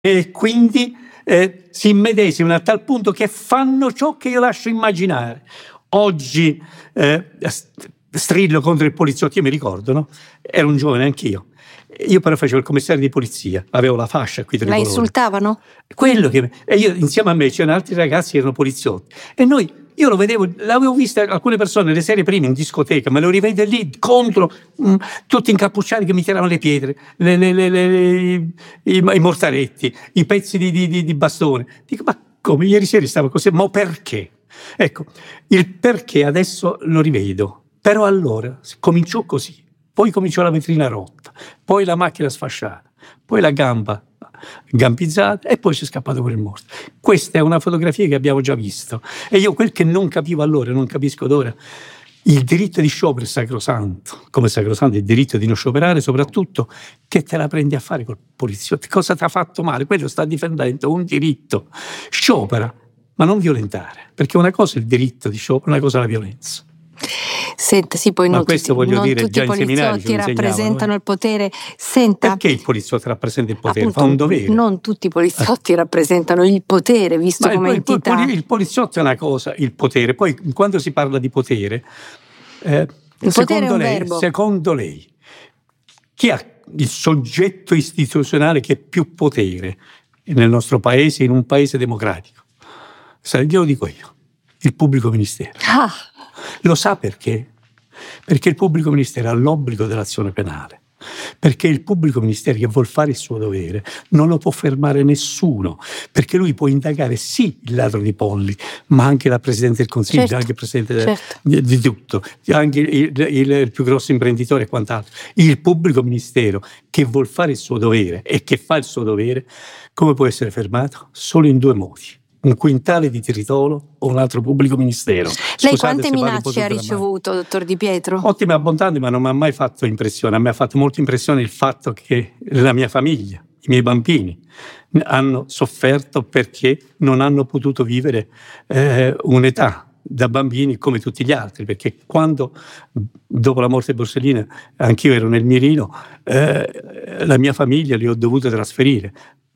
e quindi si immedesimano a tal punto che fanno ciò che io lascio immaginare. Oggi strillo contro il poliziotto, io mi ricordo, no? Ero un giovane anch'io. Io però facevo il commissario di polizia, avevo la fascia qui tricolore. La insultavano? E io insieme a me c'erano altri ragazzi che erano poliziotti e io lo vedevo, l'avevo vista alcune persone le serie prime in discoteca, me lo rivedo lì contro tutti incappucciati che mi tiravano le pietre, i mortaretti, i pezzi di bastone. Dico, ma come ieri sera stavo così, ma perché? Ecco, il perché adesso lo rivedo, però allora cominciò così, poi cominciò la vetrina rotta, poi la macchina sfasciata, poi la gamba gambizzata e poi c'è scappato pure il morto. Questa è una fotografia che abbiamo già visto e io quel che non capivo allora, non capisco ad ora. Il diritto di sciopero è sacrosanto, come sacrosanto il diritto di non scioperare, soprattutto che te la prendi a fare col poliziotto. Cosa ti ha fatto male? Quello sta difendendo un diritto. Sciopera, ma non violentare, perché una cosa è il diritto di sciopero, una cosa è la violenza. Senta, sì, poi non tutti i poliziotti rappresentano il potere. Senta, perché il poliziotto rappresenta il potere? Appunto, fa un dovere. Non tutti i poliziotti rappresentano il potere, visto come entità. Il poliziotto è una cosa, il potere. Poi quando si parla di potere, secondo lei, chi ha il soggetto istituzionale che ha più potere nel nostro paese, in un paese democratico? Glielo dico io, il pubblico ministero. Lo sa perché? Perché il pubblico ministero ha l'obbligo dell'azione penale, perché il pubblico ministero che vuol fare il suo dovere non lo può fermare nessuno, perché lui può indagare sì il ladro di polli, ma anche la Presidente del Consiglio, certo, anche il Presidente certo. di tutto, anche il più grosso imprenditore e quant'altro. Il pubblico ministero che vuol fare il suo dovere e che fa il suo dovere, come può essere fermato? Solo in due modi. Un quintale di tritolo o un altro pubblico ministero. Lei quante minacce ha ricevuto, dottor Di Pietro? Ottime e abbondanti, ma non mi ha mai fatto impressione. A me ha fatto molta impressione il fatto che la mia famiglia, i miei bambini, hanno sofferto perché non hanno potuto vivere un'età da bambini come tutti gli altri, perché quando, dopo la morte di Borsellino, anch'io ero nel mirino, la mia famiglia li ho dovuto trasferire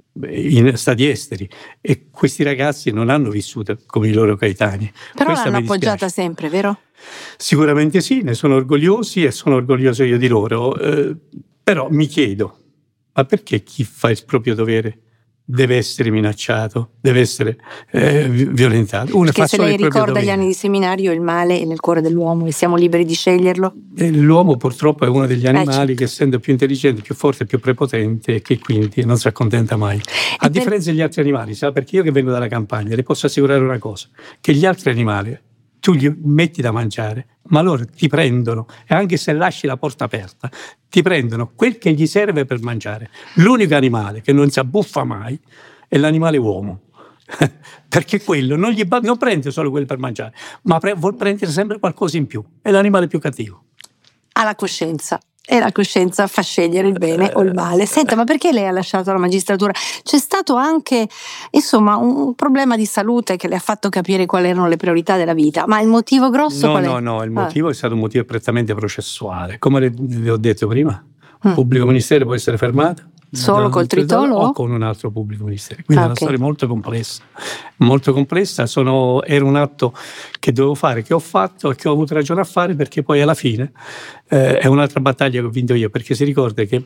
in stati esteri e questi ragazzi non hanno vissuto come i loro coetanei. Però l'hanno appoggiata sempre, vero? Sicuramente sì, ne sono orgogliosi e sono orgoglioso io di loro, però mi chiedo, ma perché chi fa il proprio dovere deve essere minacciato, deve essere violentato? Perché se lei ricorda gli anni di seminario, il male è nel cuore dell'uomo e siamo liberi di sceglierlo? L'uomo purtroppo è uno degli animali che, essendo più intelligente, più forte, più prepotente, e che quindi non si accontenta mai. A differenza degli altri animali, sa? Perché io che vengo dalla campagna le posso assicurare una cosa, che gli altri animali tu gli metti da mangiare, ma loro ti prendono, e anche se lasci la porta aperta, ti prendono quel che gli serve per mangiare. L'unico animale che non si abbuffa mai è l'animale uomo, perché quello non prende solo quello per mangiare, ma vuol prendere sempre qualcosa in più. È l'animale più cattivo. Ha la coscienza. E la coscienza fa scegliere il bene o il male. Senta, ma perché lei ha lasciato la magistratura? C'è stato anche, insomma, un problema di salute che le ha fatto capire quali erano le priorità della vita. Ma il motivo grosso qual è? No, il motivo è stato un motivo prettamente processuale. Come le ho detto prima, il pubblico ministero può essere fermato solo col tritolo o con un altro pubblico ministero. Quindi è una storia molto complessa. Molto complessa. Era un atto che dovevo fare, che ho fatto e che ho avuto ragione a fare, perché poi alla fine è un'altra battaglia che ho vinto io, perché si ricorda che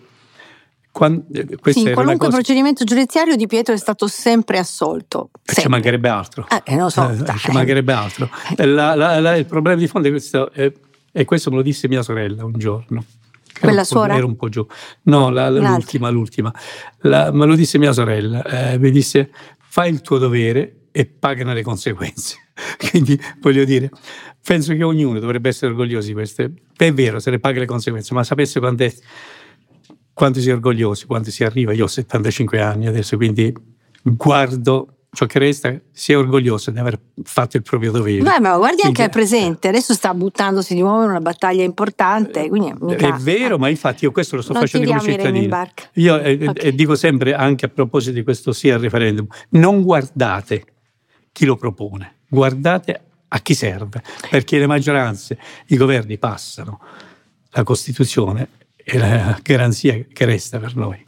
in qualunque procedimento giudiziario Di Pietro è stato sempre assolto. Ci mancherebbe altro. Lo so. Ci mancherebbe altro. Il problema di fondo è questo, e questo me lo disse mia sorella un giorno. Quella suora? Era un po' giù. No, l'ultima. Me lo disse mia sorella. Mi disse, fai il tuo dovere e pagano le conseguenze. Quindi voglio dire, penso che ognuno dovrebbe essere orgoglioso di queste. È vero, se ne paga le conseguenze, ma sapesse quanto si è orgogliosi, quanto si arriva. Io ho 75 anni adesso, quindi guardo ciò che resta, si è orgoglioso di aver fatto il proprio dovere. Beh, ma guardi anche al presente, adesso sta buttandosi di nuovo in una battaglia importante, quindi è vero, ma infatti io questo lo sto facendo come cittadino. Io dico sempre, anche a proposito di questo sì al referendum, non guardate chi lo propone, guardate a chi serve, perché le maggioranze, i governi passano, la Costituzione è la garanzia che resta per noi.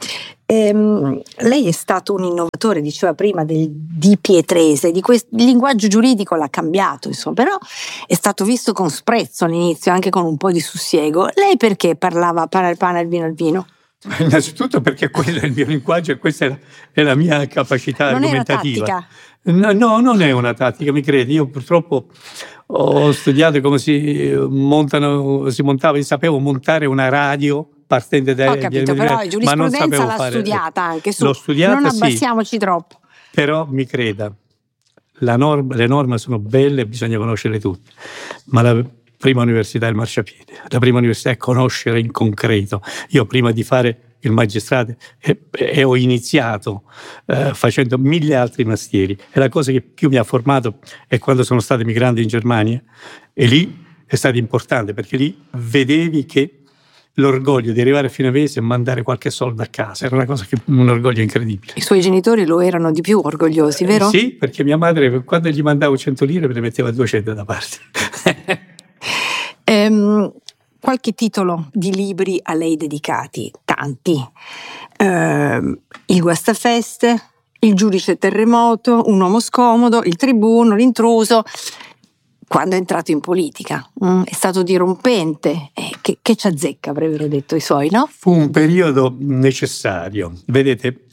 Lei è stato un innovatore, diceva prima, di Pietrese, il linguaggio giuridico l'ha cambiato, insomma, però è stato visto con sprezzo all'inizio, anche con un po' di sussiego. Lei perché parlava pane al pane, al vino al vino? Innanzitutto perché quello è il mio linguaggio e questa è la mia capacità argomentativa. Non è una tattica? No, non è una tattica, mi credi. Io purtroppo ho studiato come si montava, io sapevo montare una radio partendo da... Ho capito, però la giurisprudenza l'ha studiata anche, l'ho studiata, non abbassiamoci troppo. Però mi creda, le norme sono belle, bisogna conoscerle tutte, ma la prima università è il marciapiede, la prima università è conoscere in concreto. Io prima di fare il magistrato e ho iniziato facendo 1000 altri mestieri, e la cosa che più mi ha formato è quando sono stato emigrante in Germania, e lì è stato importante perché lì vedevi che l'orgoglio di arrivare a fine mese e mandare qualche soldo a casa era un orgoglio incredibile. I suoi genitori lo erano di più orgogliosi, vero? Sì, perché mia madre, quando gli mandavo 100 lire, me ne metteva 200 da parte. Qualche titolo di libri a lei dedicati? Tanti. Il guastafeste, il giudice terremoto, un uomo scomodo, il tribuno, l'intruso. Quando è entrato in politica è stato dirompente, che ci azzecca, avrebbero detto i suoi, no? Fu un periodo necessario. Vedete,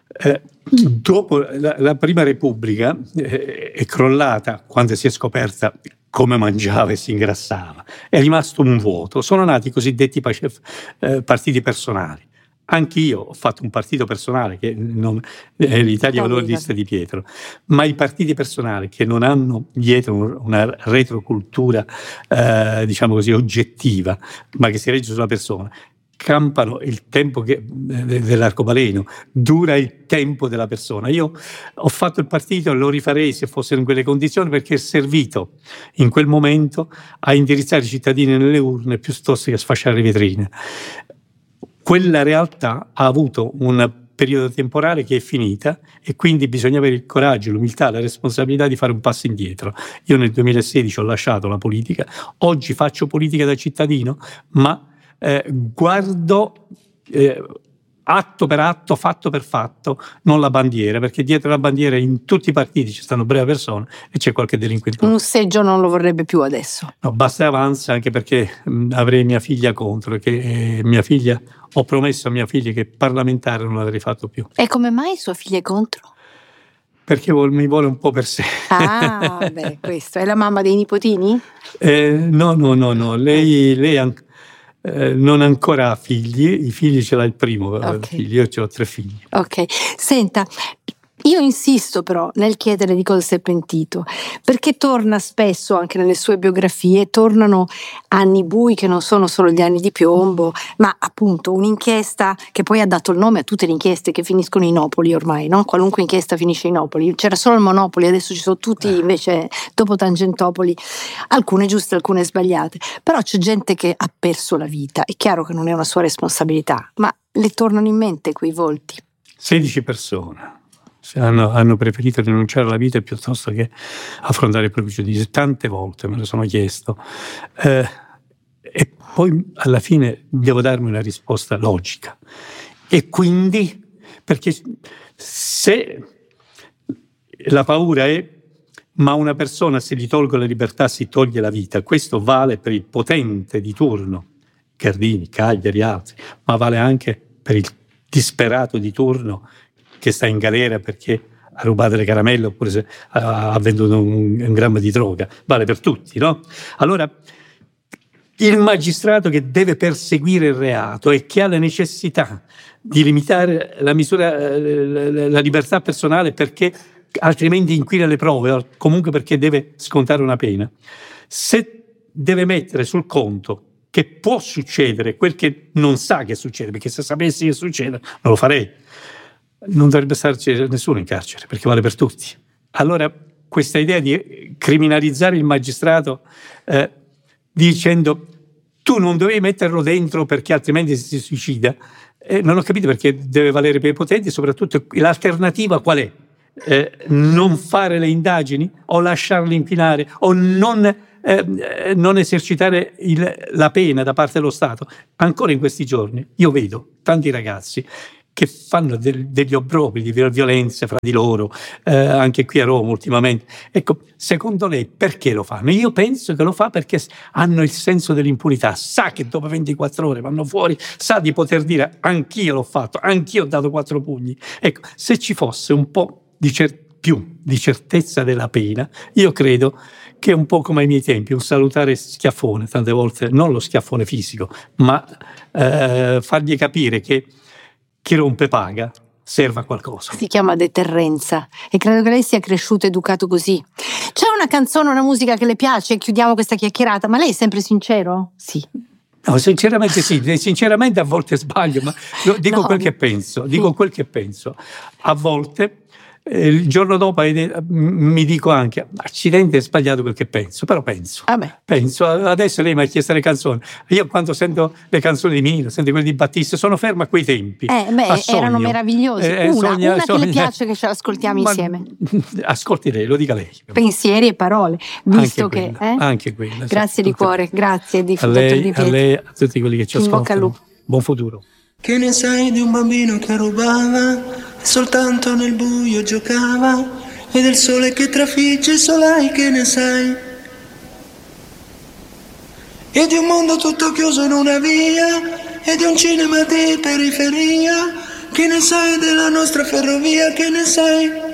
dopo la Prima Repubblica è crollata quando si è scoperta come mangiava e si ingrassava. È rimasto un vuoto. Sono nati i cosiddetti partiti personali. Anch'io ho fatto un partito personale che è l'Italia Valorista di Pietro, ma i partiti personali che non hanno dietro una retrocultura, diciamo così, oggettiva, ma che si regge sulla persona, campano il tempo dell'arcobaleno, dura il tempo della persona. Io ho fatto il partito e lo rifarei se fossero in quelle condizioni, perché è servito in quel momento a indirizzare i cittadini nelle urne piuttosto che a sfasciare le vetrine. Quella realtà ha avuto un periodo temporale che è finita, e quindi bisogna avere il coraggio, l'umiltà, la responsabilità di fare un passo indietro. Io nel 2016 ho lasciato la politica, oggi faccio politica da cittadino, ma guardo atto per atto, fatto per fatto, non la bandiera, perché dietro la bandiera in tutti i partiti ci stanno brave persone e c'è qualche delinquente. Un seggio non lo vorrebbe più adesso? No, basta e avanza, anche perché avrei mia figlia contro, che ho promesso a mia figlia che parlamentare non l'avrei fatto più. E come mai sua figlia è contro? Perché mi vuole un po' per sé. Ah, beh, questo. È la mamma dei nipotini? No. Lei non ha ancora figli, i figli ce l'ha il primo, Okay. io ho 3 figli. Ok, senta, io insisto però nel chiedere di cosa si è pentito, perché torna spesso anche nelle sue biografie, tornano anni bui che non sono solo gli anni di piombo, ma appunto un'inchiesta che poi ha dato il nome a tutte le inchieste che finiscono in Opoli ormai, no? Qualunque inchiesta finisce in Opoli, c'era solo il Monopoli, adesso ci sono tutti invece dopo Tangentopoli, alcune giuste, alcune sbagliate, però c'è gente che ha perso la vita, è chiaro che non è una sua responsabilità, ma le tornano in mente quei volti? 16 persone. Hanno preferito rinunciare alla vita piuttosto che affrontare il proprio giudizio. Tante volte me lo sono chiesto, e poi alla fine devo darmi una risposta logica, e quindi, perché se la paura è ma una persona, se gli tolgo la libertà, si toglie la vita, questo vale per il potente di turno, Cardini, Cagliari, altri, ma vale anche per il disperato di turno che sta in galera perché ha rubato le caramelle oppure se ha venduto un grammo di droga. Vale per tutti, no? Allora, il magistrato che deve perseguire il reato e che ha la necessità di limitare la libertà personale perché altrimenti inquina le prove, o comunque perché deve scontare una pena, se deve mettere sul conto che può succedere quel che non sa che succede, perché se sapessi che succede non lo farei, non dovrebbe starci nessuno in carcere, perché vale per tutti. Allora questa idea di criminalizzare il magistrato dicendo tu non dovevi metterlo dentro perché altrimenti si suicida, non ho capito perché deve valere per i potenti, e soprattutto l'alternativa qual è? Non fare le indagini o lasciarli inquinare o non esercitare la pena da parte dello Stato. Ancora in questi giorni io vedo tanti ragazzi che fanno degli obbrobri di violenza fra di loro, anche qui a Roma ultimamente. Ecco, secondo lei perché lo fanno? Io penso che lo fa perché hanno il senso dell'impunità, sa che dopo 24 ore vanno fuori, sa di poter dire anch'io l'ho fatto, anch'io ho dato 4 pugni. Ecco, se ci fosse un po' più di certezza della pena, io credo che è un po' come ai miei tempi, un salutare schiaffone, tante volte non lo schiaffone fisico, ma fargli capire che chi rompe paga, serve a qualcosa. Si chiama deterrenza e credo che lei sia cresciuto educato così. C'è una canzone, una musica che le piace? Chiudiamo questa chiacchierata, ma lei è sempre sincero? Sì. No, sinceramente sì, sinceramente a volte sbaglio, ma dico quel che penso, dico quel che penso. A volte il giorno dopo mi dico anche accidente, è sbagliato quel che penso, però penso. Penso, adesso lei mi ha chiesto le canzoni, io quando sento le canzoni di Mino, sento quelle di Battista, sono fermo a quei tempi. Erano meravigliosi. Una che le piace, che ce l'ascoltiamo insieme. Ascolti lei, lo dica lei. Pensieri e parole, visto anche che quella, anche quella. Grazie di cuore, grazie di a lei, a tutti quelli che ci ascoltano. Buon futuro. Che ne sai di un bambino che rubava e soltanto nel buio giocava, e del sole che trafigge il solai, che ne sai? E di un mondo tutto chiuso in una via, e di un cinema di periferia, che ne sai della nostra ferrovia, che ne sai?